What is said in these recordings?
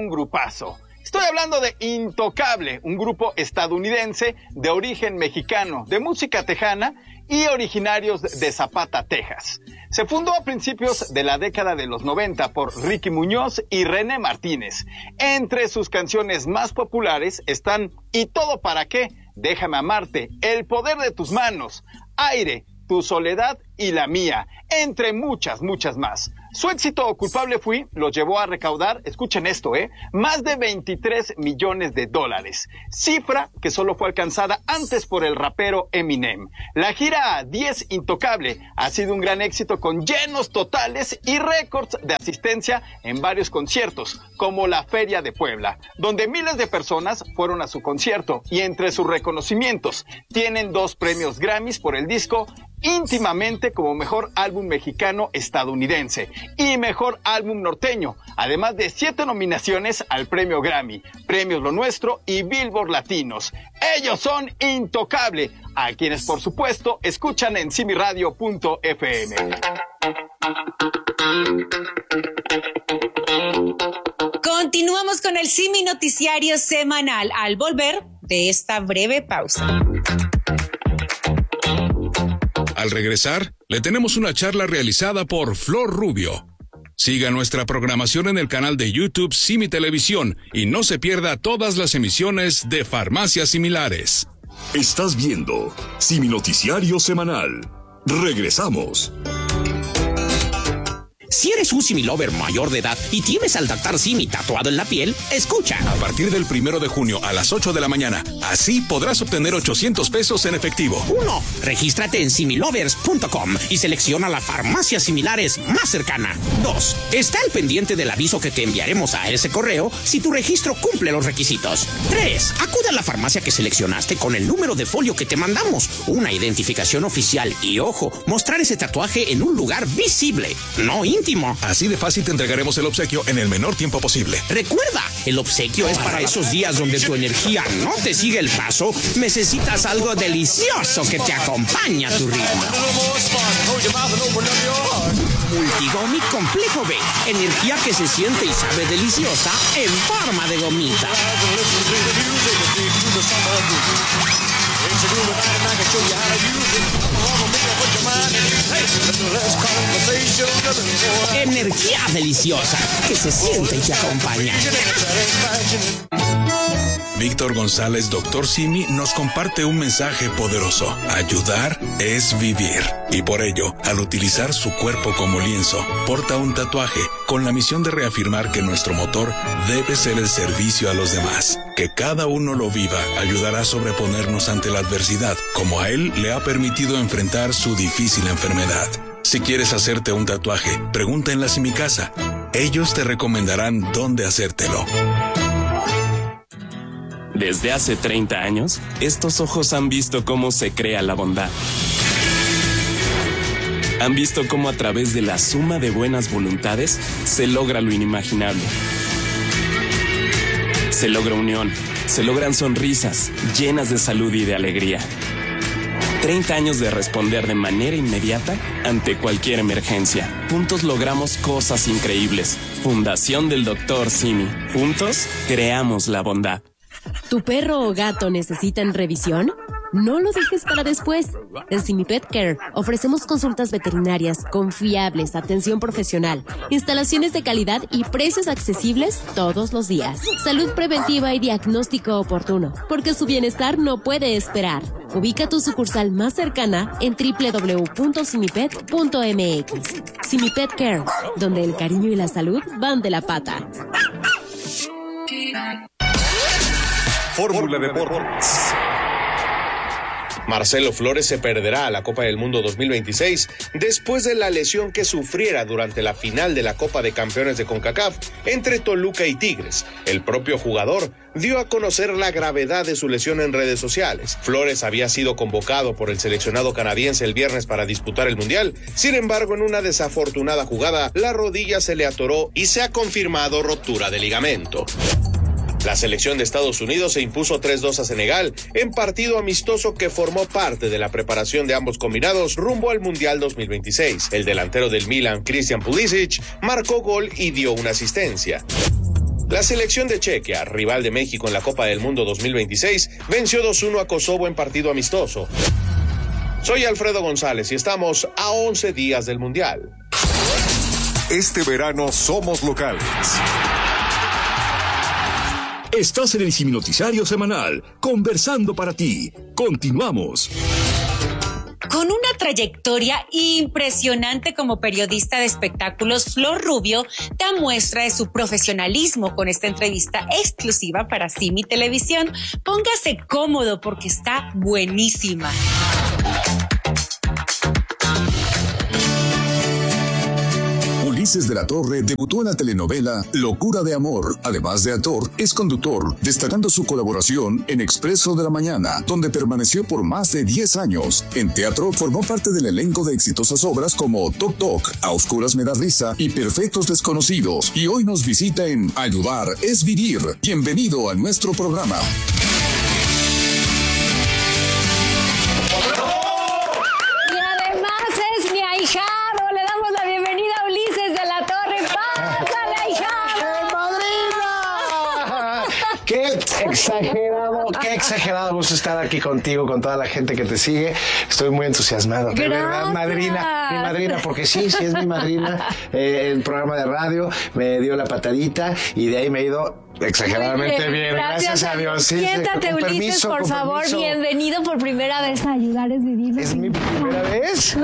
Un grupazo. Estoy hablando de Intocable, un grupo estadounidense de origen mexicano, de música tejana y originarios de Zapata, Texas. Se fundó a principios de la década de los 90 por Ricky Muñoz y René Martínez. Entre sus canciones más populares están ¿Y todo para qué?, Déjame amarte, El poder de tus manos, Aire, Tu soledad y la mía, entre muchas, muchas más. Su éxito Culpable Fui los llevó a recaudar, escuchen esto, más de $23 millones, cifra que solo fue alcanzada antes por el rapero Eminem. La gira 10 Intocable ha sido un gran éxito con llenos totales y récords de asistencia en varios conciertos, como la Feria de Puebla, donde miles de personas fueron a su concierto, y entre sus reconocimientos tienen 2 premios Grammys por el disco Íntimamente como mejor álbum mexicano estadounidense y mejor álbum norteño, además de 7 nominaciones al premio Grammy, premios Lo Nuestro y Billboard Latinos. Ellos son Intocable, a quienes por supuesto escuchan en simiradio.fm. Continuamos con el Simi Noticiario semanal al volver de esta breve pausa. Al regresar, le tenemos una charla realizada por Flor Rubio. Siga nuestra programación en el canal de YouTube Simi Televisión y no se pierda todas las emisiones de Farmacias Similares. Estás viendo Simi Noticiario Semanal. Regresamos. Si eres un Similover mayor de edad y tienes al Dr. Simi tatuado en la piel, escucha. A partir del 1 de junio a las 8 de la mañana, así podrás obtener $800 en efectivo. 1. Regístrate en similovers.com y selecciona la farmacia similares más cercana. 2. Está al pendiente del aviso que te enviaremos a ese correo si tu registro cumple los requisitos. 3. Acude a la farmacia que seleccionaste con el número de folio que te mandamos, una identificación oficial y, ojo, mostrar ese tatuaje en un lugar visible, no íntimo. Así de fácil te entregaremos el obsequio en el menor tiempo posible. Recuerda, el obsequio es para esos días donde tu energía no te sigue el paso, necesitas algo delicioso que te acompañe a tu ritmo. Multigomi Complejo B, energía que se siente y sabe deliciosa en forma de gomita. Energía deliciosa que se siente y te acompaña. Víctor González, Dr. Simi, nos comparte un mensaje poderoso. Ayudar es vivir. Y por ello, al utilizar su cuerpo como lienzo, porta un tatuaje con la misión de reafirmar que nuestro motor debe ser el servicio a los demás. Que cada uno lo viva ayudará a sobreponernos ante la adversidad, como a él le ha permitido enfrentar su difícil enfermedad. Si quieres hacerte un tatuaje, pregunta en la Simicasa. Ellos te recomendarán dónde hacértelo. Desde hace 30 años, estos ojos han visto cómo se crea la bondad. Han visto cómo a través de la suma de buenas voluntades se logra lo inimaginable. Se logra unión, se logran sonrisas llenas de salud y de alegría. 30 años de responder de manera inmediata ante cualquier emergencia. Juntos logramos cosas increíbles. Fundación del Dr. Simi. Juntos creamos la bondad. ¿Tu perro o gato necesitan revisión? No lo dejes para después. En Simi Pet Care ofrecemos consultas veterinarias confiables, atención profesional, instalaciones de calidad y precios accesibles todos los días. Salud preventiva y diagnóstico oportuno, porque su bienestar no puede esperar. Ubica tu sucursal más cercana en www.simipet.mx. Simi Pet Care, donde el cariño y la salud van de la pata. Fórmula Deportes. Marcelo Flores se perderá a la Copa del Mundo 2026 después de la lesión que sufriera durante la final de la Copa de Campeones de CONCACAF entre Toluca y Tigres. El propio jugador dio a conocer la gravedad de su lesión en redes sociales. Flores había sido convocado por el seleccionado canadiense el viernes para disputar el Mundial. Sin embargo, en una desafortunada jugada, la rodilla se le atoró y se ha confirmado rotura de ligamento. La selección de Estados Unidos se impuso 3-2 a Senegal en partido amistoso que formó parte de la preparación de ambos combinados rumbo al Mundial 2026. El delantero del Milan, Christian Pulisic, marcó gol y dio una asistencia. La selección de Chequia, rival de México en la Copa del Mundo 2026, venció 2-1 a Kosovo en partido amistoso. Soy Alfredo González y estamos a 11 días del Mundial. Este verano somos locales. Estás en el Simi Noticiario Semanal, conversando para ti. Continuamos. Con una trayectoria impresionante como periodista de espectáculos, Flor Rubio da muestra de su profesionalismo con esta entrevista exclusiva para Simi Televisión. Póngase cómodo porque está buenísima. Ulises de la Torre debutó en la telenovela Locura de Amor. Además de actor, es conductor, destacando su colaboración en Expreso de la Mañana, donde permaneció por más de 10 años. En teatro, formó parte del elenco de exitosas obras como Toc Toc, A Oscuras Me Da Risa y Perfectos Desconocidos. Y hoy nos visita en Ayudar es Vivir. Bienvenido a nuestro programa. Y además es mi ahijado. Le damos la bienvenida a Ulises de la Torre. ¡Pásale, ahijado! ¡Madrina! ¡Qué exagerado gusto estar aquí contigo, con toda la gente que te sigue! Estoy muy entusiasmado. De verdad, madrina, mi madrina, porque sí es mi madrina. El programa de radio me dio la patadita y de ahí me he ido exageradamente bien. Gracias a Dios. Sí, siéntate, Ulises, por favor. Permiso. Bienvenido por primera vez a Ayudar es Vivir. ¿Es mi primera vez?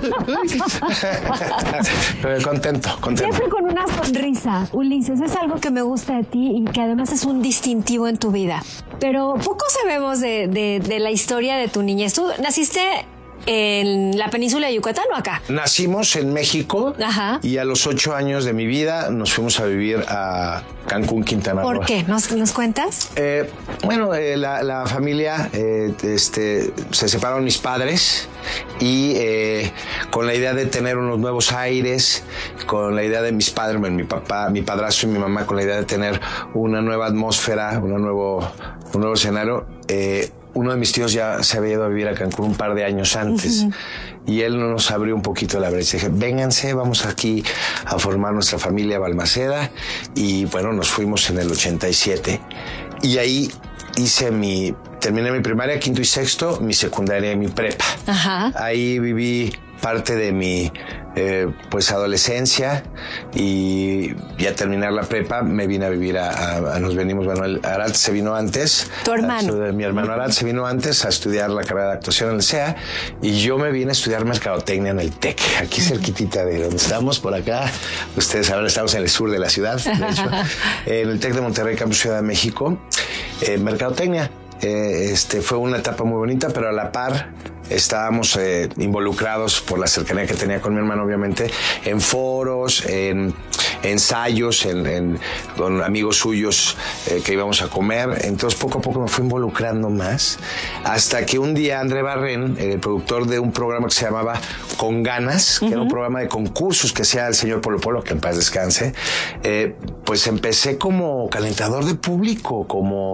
Contento. Siempre con una sonrisa, Ulises. Es algo que me gusta de ti y que además es un distintivo en tu vida. Pero poco sabemos de la historia de tu niñez. Tú naciste en la península de Yucatán o acá. Nacimos en México. Ajá. Y a los 8 años de mi vida nos fuimos a vivir a Cancún, Quintana Roo. ¿Por qué? ¿Nos cuentas? La familia, se separaron mis padres y con la idea de tener unos nuevos aires, con la idea de mis padres, mi papá, mi padrastro y mi mamá, con la idea de tener una nueva atmósfera, un nuevo escenario. Uno de mis tíos ya se había ido a vivir a Cancún un par de años antes. Uh-huh. Y él nos abrió un poquito la brecha. Dije, vénganse, vamos aquí a formar nuestra familia Balmaceda. Y bueno, nos fuimos en el 87. Y ahí terminé mi primaria, quinto y sexto, mi secundaria y mi prepa. Ajá. Ahí viví parte de mi adolescencia, y ya terminar la prepa me vine a vivir nos venimos. Manuel Arat se vino antes. ¿Tu hermano? Mi hermano Arat se vino antes a estudiar la carrera de actuación en el CEA, y yo me vine a estudiar mercadotecnia en el TEC, aquí cerquitita de donde estamos, por acá. Ustedes saben, estamos en el sur de la ciudad, de hecho, en el TEC de Monterrey, Campus Ciudad de México. Mercadotecnia. Fue una etapa muy bonita, pero a la par estábamos involucrados por la cercanía que tenía con mi hermano, obviamente, en foros, en ensayos, con amigos suyos que íbamos a comer. Entonces poco a poco me fui involucrando más, hasta que un día André Barrén, el productor de un programa que se llamaba Con Ganas, que era un programa de concursos que hacía el señor Polo Polo, que en paz descanse, pues empecé como calentador de público, como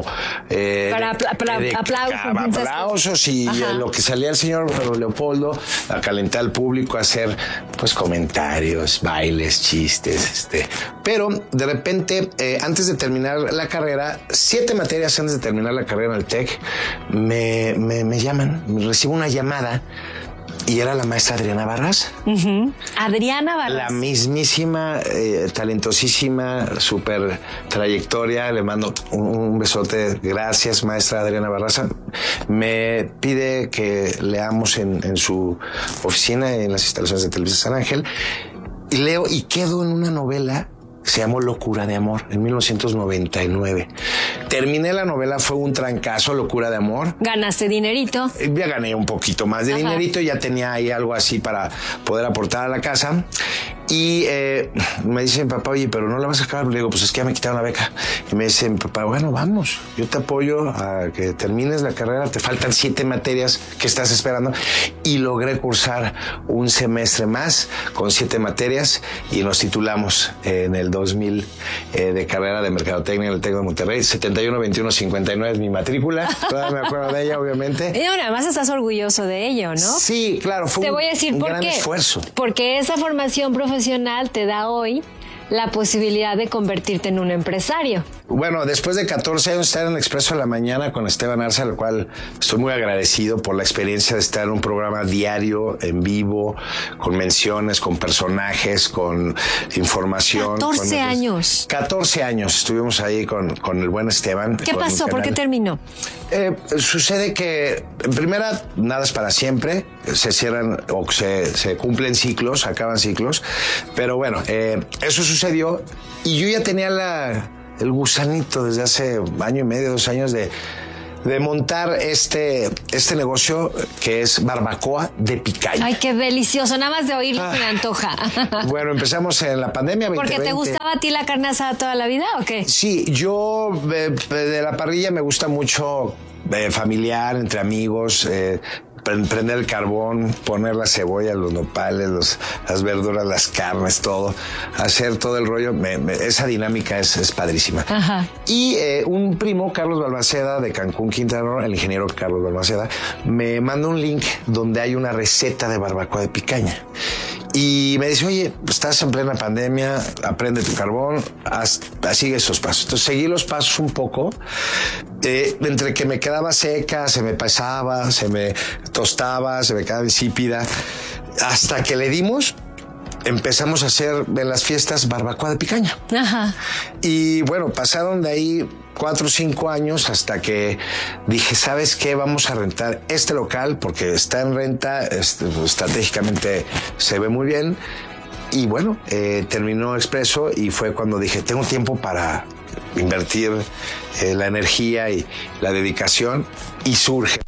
aplausos y lo que salía el señor Leopoldo, a calentar al público, a hacer pues comentarios, bailes, chistes, pero de repente, antes de terminar la carrera, 7 materias antes de terminar la carrera en el TEC, me llaman, recibo una llamada. Y era la maestra Adriana Barraza. Uh-huh. Adriana Barraza. La mismísima, talentosísima, súper trayectoria. Le mando un besote. Gracias, maestra Adriana Barraza. Me pide que leamos en su oficina, en las instalaciones de Televisa San Ángel. Y leo y quedo en una novela. Se llamó Locura de Amor, en 1999. Terminé la novela, fue un trancazo, Locura de Amor. ¿Ganaste dinerito? Ya gané un poquito más de dinerito, ya tenía ahí algo así para poder aportar a la casa. Y me dice mi papá, oye, pero no la vas a acabar. Le digo, pues es que ya me quitaron la beca. Y me dice mi papá, bueno, vamos, yo te apoyo a que termines la carrera, te faltan 7 materias que estás esperando. Y logré cursar un semestre más con 7 materias y nos titulamos en el 2000 de carrera de mercadotecnia en el TEC de Monterrey. 71-21-59 es mi matrícula. Todavía me acuerdo de ella, obviamente. Y además estás orgulloso de ello, ¿no? Sí, claro, fue te voy a decir un por gran qué. esfuerzo. Porque esa formación profesional te da hoy la posibilidad de convertirte en un empresario. Bueno, después de 14 años de estar en Expreso de la Mañana con Esteban Arce, al cual estoy muy agradecido por la experiencia de estar en un programa diario, en vivo, con menciones, con personajes, con información. 14 años. 14 años estuvimos ahí con el buen Esteban. ¿Qué pasó? ¿Por qué terminó? Sucede que, en primera, nada es para siempre. Se cierran o se cumplen ciclos, acaban ciclos. Pero bueno, eso sucedió y yo ya tenía el gusanito desde hace año y medio, 2 años de montar este negocio que es barbacoa de picaña. Ay, qué delicioso. Nada más de oírlo se me antoja. Bueno, empezamos en la pandemia 2020. ¿Porque te gustaba a ti la carne asada toda la vida o qué? Sí, yo de la parrilla me gusta mucho familiar, entre amigos, prender el carbón, poner la cebolla, los nopales, las verduras, las carnes, todo, hacer todo el rollo, esa dinámica es padrísima. Ajá. Y un primo, Carlos Balmaceda, de Cancún, Quintana Roo, el ingeniero Carlos Balmaceda, me manda un link donde hay una receta de barbacoa de picaña. Y me dice, oye, estás en plena pandemia, aprende tu carbón, sigue esos pasos. Entonces seguí los pasos un poco, entre que me quedaba seca, se me pasaba, se me tostaba, se me quedaba insípida, hasta que le dimos, empezamos a hacer en las fiestas barbacoa de picaña. Ajá. Y bueno, pasaron de ahí 4 o 5 años hasta que dije, ¿sabes qué? Vamos a rentar este local porque está en renta, estratégicamente se ve muy bien. Y bueno, terminó Expreso y fue cuando dije, tengo tiempo para invertir la energía y la dedicación, y surge